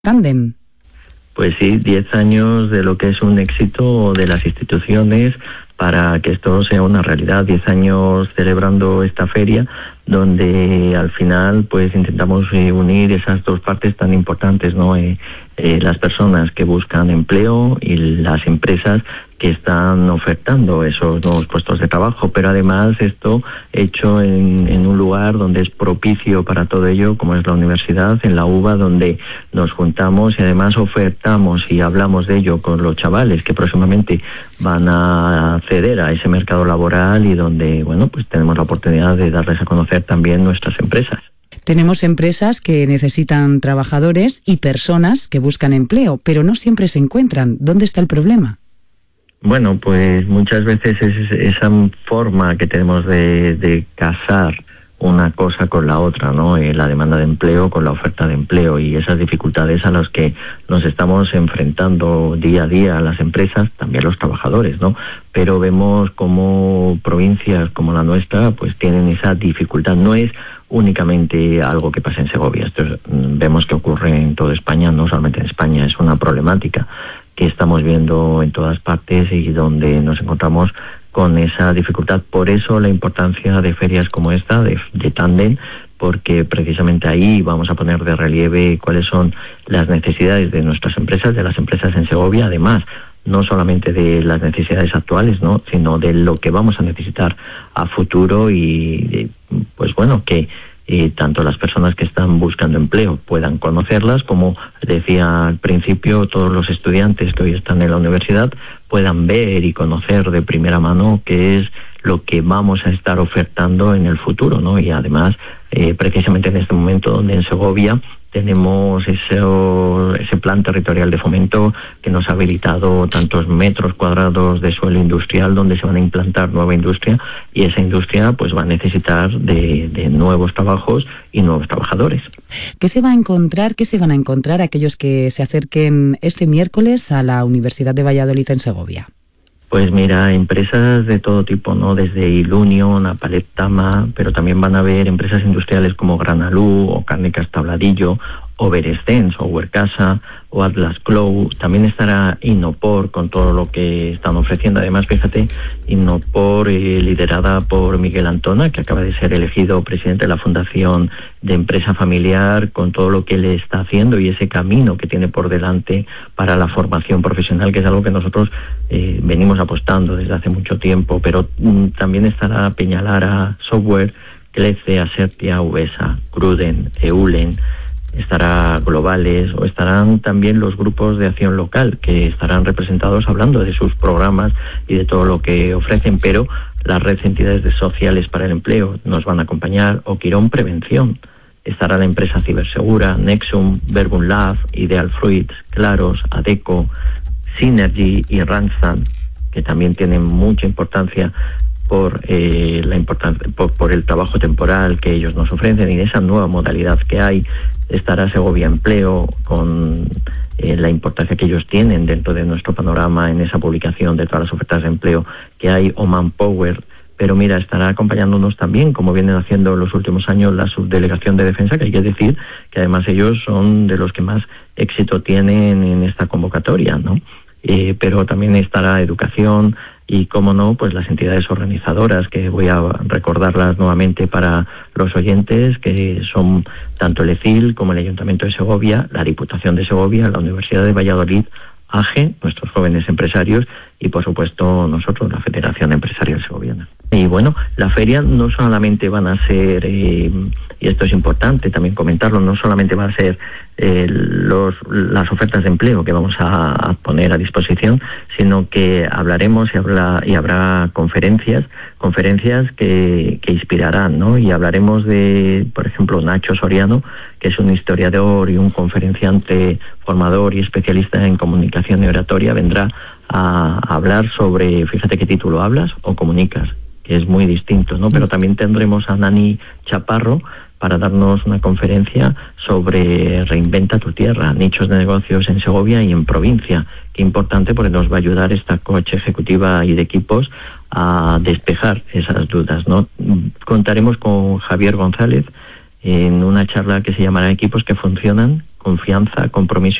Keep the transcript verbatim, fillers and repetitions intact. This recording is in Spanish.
Tandem. Pues sí, diez años de lo que es un éxito de las instituciones para que esto sea una realidad. Diez años celebrando esta feria, donde al final pues intentamos eh, unir esas dos partes tan importantes, ¿no? Eh, eh, las personas que buscan empleo y las empresas que están ofertando esos nuevos puestos de trabajo, pero además esto hecho en, en un lugar donde es propicio para todo ello, como es la universidad, en la UBA, donde nos juntamos y además ofertamos y hablamos de ello con los chavales que próximamente van a acceder a ese mercado laboral y donde, bueno, pues tenemos la oportunidad de darles a conocer también nuestras empresas. Tenemos empresas que necesitan trabajadores y personas que buscan empleo, pero no siempre se encuentran. ¿Dónde está el problema? Bueno, pues muchas veces es esa forma que tenemos de, de casar una cosa con la otra, ¿no? Eh, la demanda de empleo con la oferta de empleo y esas dificultades a las que nos estamos enfrentando día a día las empresas, también los trabajadores, ¿no? Pero vemos como provincias como la nuestra pues tienen esa dificultad. No es únicamente algo que pasa en Segovia, esto es, vemos que ocurre en toda España, no solamente en España, es una problemática que estamos viendo en todas partes y donde nos encontramos con esa dificultad. Por eso la importancia de ferias como esta, de, de Tandem, porque precisamente ahí vamos a poner de relieve cuáles son las necesidades de nuestras empresas, de las empresas en Segovia, además no solamente de las necesidades actuales, ¿no?, sino de lo que vamos a necesitar a futuro y, pues bueno, que y tanto las personas que están buscando empleo puedan conocerlas, como decía al principio, todos los estudiantes que hoy están en la universidad puedan ver y conocer de primera mano qué es lo que vamos a estar ofertando en el futuro, ¿no? Y además, eh, precisamente en este momento donde en Segovia tenemos ese, ese plan territorial de fomento que nos ha habilitado tantos metros cuadrados de suelo industrial donde se van a implantar nueva industria, y esa industria pues va a necesitar de, de nuevos trabajos y nuevos trabajadores. ¿Qué se va a encontrar, qué se van a encontrar aquellos que se acerquen este miércoles a la Universidad de Valladolid en Segovia? Pues mira, empresas de todo tipo, ¿no? Desde Ilunion a Palet Tama, pero también van a haber empresas industriales como Granalú o Cárnicas Tabladillo o Berescens o Huercasa o Atlas Clow. También estará Innopor con todo lo que están ofreciendo. Además, fíjate, Innopor eh, liderada por Miguel Antona, que acaba de ser elegido presidente de la Fundación de Empresa Familiar, con todo lo que le está haciendo y ese camino que tiene por delante para la formación profesional, que es algo que nosotros eh, venimos apostando desde hace mucho tiempo. Pero mm, también estará Peñalara Software, Clece, Asertia, Uvesa, Cruden, Eulen, estará Globales, o estarán también los grupos de acción local que estarán representados hablando de sus programas y de todo lo que ofrecen, pero la red de entidades sociales para el empleo nos van a acompañar, o Quirón Prevención, estará la empresa Cibersegura, Nexum, Verbum Lab, Ideal Fruits, Claros, Adeco, Synergy y Randstad, que también tienen mucha importancia por eh, la importancia por, por el trabajo temporal que ellos nos ofrecen y esa nueva modalidad que hay. Estará Segovia Empleo con eh, la importancia que ellos tienen dentro de nuestro panorama en esa publicación de todas las ofertas de empleo que hay, o Manpower. Pero mira, estará acompañándonos también, como vienen haciendo en los últimos años, la Subdelegación de Defensa, que hay que decir que además ellos son de los que más éxito tienen en esta convocatoria, ¿no? Eh, pero también estará Educación y, cómo no, pues las entidades organizadoras, que voy a recordarlas nuevamente para los oyentes, que son tanto el E C I L como el Ayuntamiento de Segovia, la Diputación de Segovia, la Universidad de Valladolid, A G E, nuestros jóvenes empresarios, y por supuesto nosotros, la Federación Empresarial Segoviana. Y bueno, la feria no solamente van a ser, eh, y esto es importante también comentarlo, no solamente va a ser eh, los, las ofertas de empleo que vamos a, a poner a disposición, sino que hablaremos y, habla, y habrá conferencias, conferencias que, que inspirarán, ¿no? Y hablaremos de, por ejemplo, Nacho Soriano, que es un historiador y un conferenciante, formador y especialista en comunicación y oratoria, vendrá a hablar sobre, fíjate qué título hablas, o comunicas, que es muy distinto, ¿no? Pero también tendremos a Nani Chaparro para darnos una conferencia sobre Reinventa tu Tierra, nichos de negocios en Segovia y en provincia. Qué importante, porque nos va a ayudar esta coach ejecutiva y de equipos a despejar esas dudas, ¿no? Contaremos con Javier González en una charla que se llamará Equipos que funcionan, confianza, compromiso